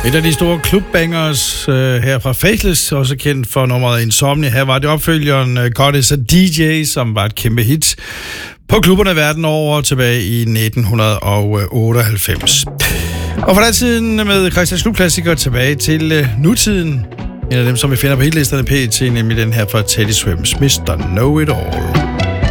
Et af de store clubbangers her fra Faithless, også kendt for nummeret Insomnia. Her var det opfølgeren God is a DJ, som var et kæmpe hit på klubberne verden over tilbage i 1998. Og fra den tiden med Christians Klubklassiker tilbage til nutiden. En af dem, som vi finder på hitlisterne pt, nemlig den her fra Teddy Swims Mr. Know It All.